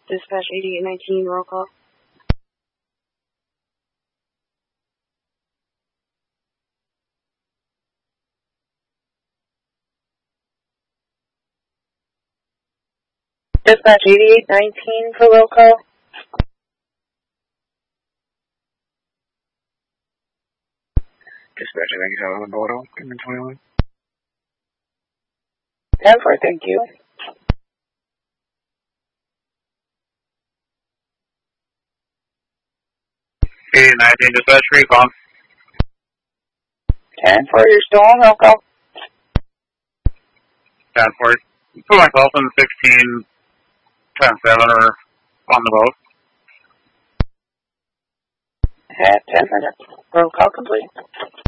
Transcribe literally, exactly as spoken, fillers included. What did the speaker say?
Dispatch eighty-eight nineteen, roll call. Dispatch eighty-eight nineteen for roll call. Dispatch, I think it's out on the Bordeaux, in twenty-one. ten four, thank you. eighty-eight nineteen, dispatch, recon. ten four, you're still on roll call. ten four, put myself in sixteen, ten seven, or on the boat. At ten minutes. Roll call complete.